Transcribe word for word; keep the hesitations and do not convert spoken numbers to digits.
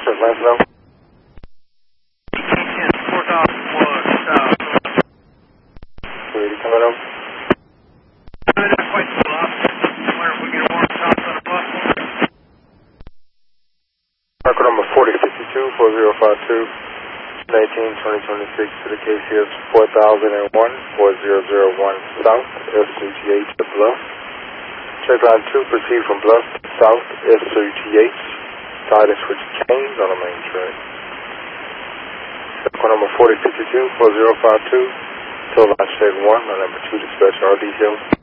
Just let us know. four thousand one, south. Ready, coming up. Not quite so loud. Where if we get a warm top on a bus? Record number forty fifty-two, four zero five two, nineteen twenty twenty-six to the K C S four thousand one, four zero zero one south, S three T H to Bluff. Check line two, proceed from Bluff to south, S three T H. Guidance switch change on the main track. Record number forty fifty-two, four zero five two, tow line check one, on number two dispatch R D Hill.